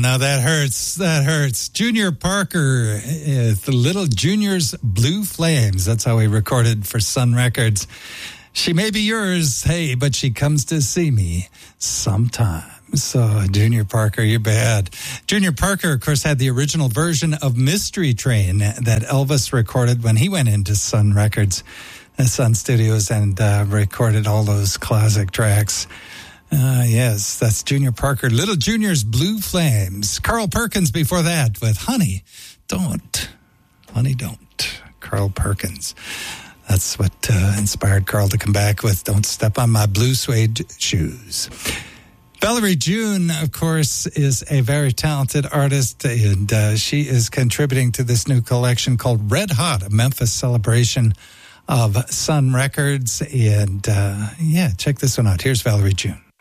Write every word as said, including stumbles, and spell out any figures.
now that hurts. That hurts. Junior Parker, uh, the Little Junior's Blue Flames. That's how he recorded for Sun Records. She may be yours, hey, but she comes to see me sometimes. So, Junior Parker, you're bad. Junior Parker, of course, had the original version of Mystery Train that Elvis recorded when he went into Sun Records, uh, Sun Studios, and uh, recorded all those classic tracks. Uh, yes, that's Junior Parker. Little Junior's Blue Flames. Carl Perkins before that with Honey, Don't. Honey, Don't. Carl Perkins. That's what uh, inspired Carl to come back with Don't Step on My Blue Suede Shoes. Valerie June, of course, is a very talented artist, and uh, she is contributing to this new collection called Red Hot, a Memphis celebration of Sun Records. And uh, yeah, check this one out. Here's Valerie June.